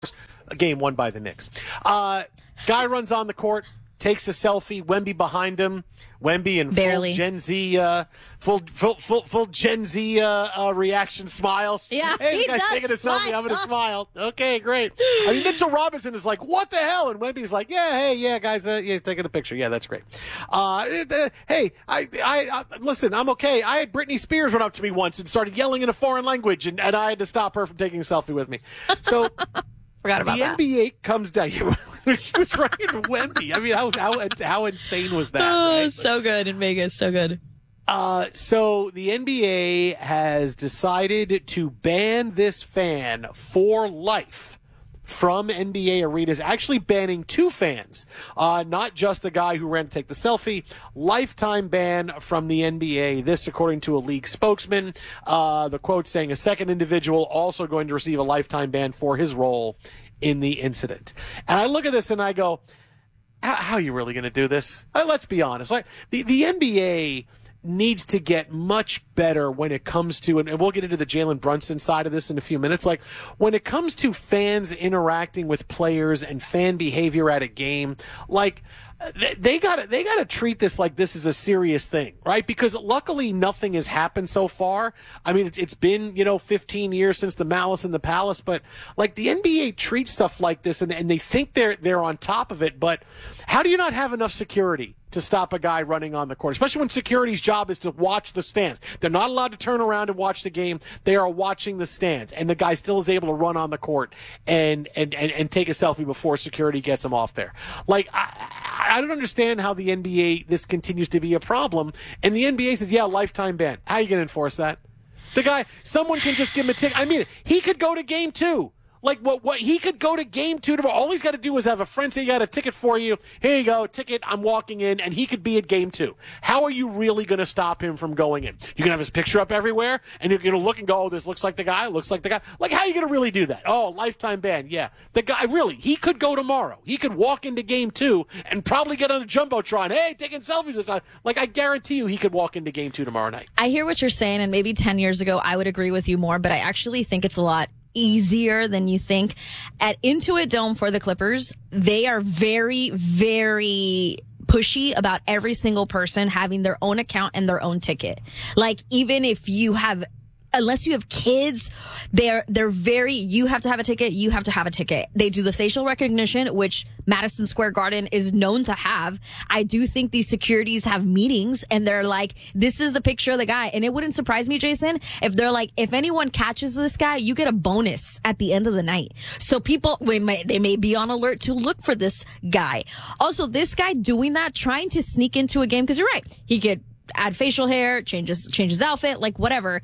A game won by the Knicks. Guy runs on the court, takes a selfie. Wemby behind him. Wemby in Barely. full Gen Z reaction smiles. Yeah, hey, he the guy's does taking a selfie. smile. I'm going to smile. Okay, great. I mean, Mitchell Robinson is like, what the hell? And Wemby's like, yeah, hey, yeah, guys, he's taking a picture. Yeah, that's great. Hey, I listen, I'm okay. I had Britney Spears run up to me once and started yelling in a foreign language, and I had to stop her from taking a selfie with me. So. Forgot about that. The NBA comes down. She was right to Wemby. I mean, how insane was that? Oh, right? so good in Vegas. So good. So the NBA has decided to ban this fan for life from NBA arenas, actually banning two fans, not just the guy who ran to take the selfie. Lifetime ban from the NBA. This, according to a league spokesman. The quote saying a second individual also going to receive a lifetime ban for his role in the incident. And I look at this and I go, how are you really going to do this? Let's be honest. Like the NBA needs to get much better when it comes to, and we'll get into the Jalen Brunson side of this in a few minutes, like when it comes to fans interacting with players and fan behavior at a game, like they gotta treat this like this is a serious thing, right? Because luckily nothing has happened so far. I mean, it's been, 15 years since the Malice in the Palace, but like the NBA treats stuff like this and they think they're on top of it, but how do you not have enough security to stop a guy running on the court, especially when security's job is to watch the stands? They're not allowed to turn around and watch the game. They are watching the stands, and the guy still is able to run on the court and take a selfie before security gets him off there. Like, I don't understand how the NBA, this continues to be a problem, and the NBA says, yeah, lifetime ban. How are you going to enforce that? The guy, someone can just give him a ticket. I mean, he could go to game 2. Like, what he could go to game 2 tomorrow. All he's got to do is have a friend say, you got a ticket for you. Here you go, ticket, I'm walking in, and he could be at game 2. How are you really going to stop him from going in? You're going to have his picture up everywhere, and you're going to look and go, oh, this looks like the guy, looks like the guy. Like, how are you going to really do that? Oh, lifetime ban, yeah. The guy, really, he could go tomorrow. He could walk into game 2 and probably get on a Jumbotron. Hey, taking selfies. Like, I guarantee you he could walk into game 2 tomorrow night. I hear what you're saying, and maybe 10 years ago I would agree with you more, but I actually think it's a lot easier than you think. At Intuit Dome for the Clippers, they are very, very pushy about every single person having their own account and their own ticket. Like, even if you have, unless you have kids, they're very, you have to have a ticket, you have to have a ticket. They do the facial recognition, which Madison Square Garden is known to have. I do think these securities have meetings and they're like, this is the picture of the guy. And it wouldn't surprise me, Jason, if they're like, if anyone catches this guy, you get a bonus at the end of the night. So people, they may be on alert to look for this guy. Also, this guy doing that, trying to sneak into a game, because you're right, he could add facial hair, change his outfit, like whatever.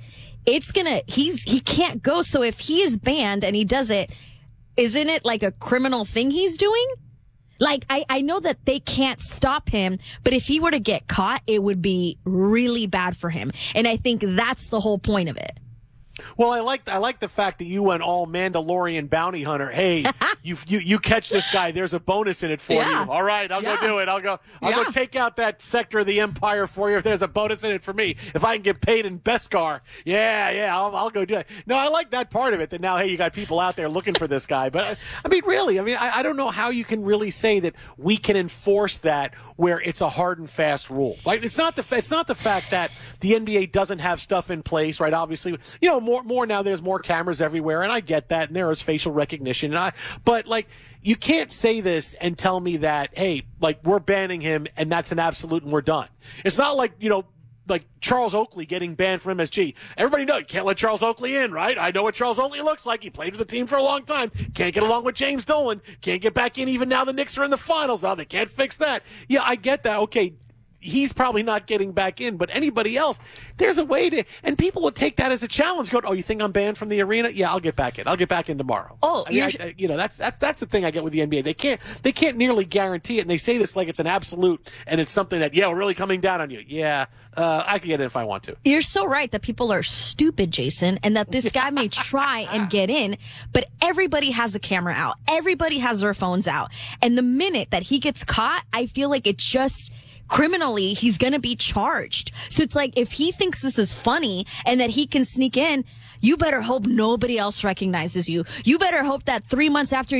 He can't go. So if he is banned and he does it, isn't it like a criminal thing he's doing? Like, I know that they can't stop him, but if he were to get caught, it would be really bad for him. And I think that's the whole point of it. Well, I like the fact that you went all Mandalorian bounty hunter. Hey, you catch this guy. There's a bonus in it for you. All right, I'll go do it. I'll go take out that sector of the Empire for you if there's a bonus in it for me. If I can get paid in Beskar, I'll go do it. No, I like that part of it. That now, hey, you got people out there looking for this guy. But I mean, really, I don't know how you can really say that we can enforce that where it's a hard and fast rule. Like, it's not the fact that the NBA doesn't have stuff in place, right? Obviously, more now. There's more cameras everywhere, and I get that, and there is facial recognition. But like, you can't say this and tell me that, hey, like, we're banning him, and that's an absolute, and we're done. It's not like, like Charles Oakley getting banned from MSG. Everybody knows you can't let Charles Oakley in, right? I know what Charles Oakley looks like. He played with the team for a long time. Can't get along with James Dolan. Can't get back in even now the Knicks are in the finals. Now they can't fix that. Yeah, I get that. Okay, he's probably not getting back in, but anybody else, there's a way to, and people would take that as a challenge. Go, oh, you think I'm banned from the arena? Yeah, I'll get back in. I'll get back in tomorrow. Oh, that's the thing I get with the NBA. They can't nearly guarantee it, and they say this like it's an absolute, and it's something that, we're really coming down on you. Yeah, I can get it if I want to. You're so right that people are stupid, Jason, and that this guy may try and get in, but everybody has a camera out. Everybody has their phones out. And the minute that he gets caught, I feel like it just criminally, he's going to be charged. So it's like, if he thinks this is funny and that he can sneak in, you better hope nobody else recognizes you. You better hope that 3 months after